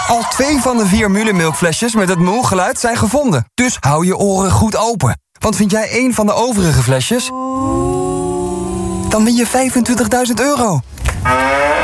Al 2 van de 4 Mullenmilk-flesjes met het moe-geluid zijn gevonden. Dus hou je oren goed open. Want vind jij 1 van de overige flesjes? Dan win je €25.000.